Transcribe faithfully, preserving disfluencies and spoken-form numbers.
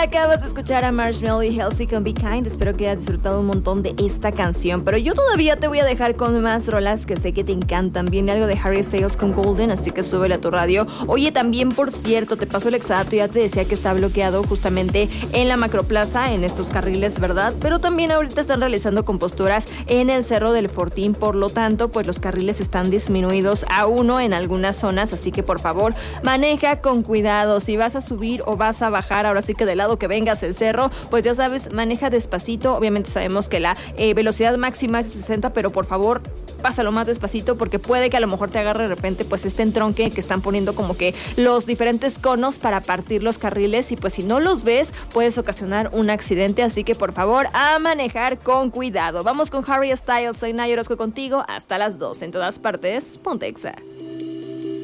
Acabas de escuchar a Marshmello y Halsey con Be Kind. Espero que hayas disfrutado un montón de esta canción, pero yo todavía te voy a dejar con más rolas que sé que te encantan. Viene algo de Harry Styles con Golden, así que súbele a tu radio. Oye, también, por cierto, te pasó el exato, ya te decía que está bloqueado justamente en la Macroplaza, en estos carriles, ¿verdad? Pero también ahorita están realizando composturas en el Cerro del Fortín, por lo tanto, pues los carriles están disminuidos a uno en algunas zonas, así que por favor, maneja con cuidado. Si vas a subir o vas a bajar, ahora sí que del lado que vengas el cerro, pues ya sabes, maneja despacito. Obviamente sabemos que la eh, velocidad máxima es de sesenta, pero por favor, pásalo más despacito porque puede que a lo mejor te agarre de repente pues este entronque que están poniendo como que los diferentes conos para partir los carriles, y pues si no los ves puedes ocasionar un accidente, así que por favor a manejar con cuidado. Vamos con Harry Styles, soy Naya Orozco contigo hasta las dos en todas partes. Ponte Exa.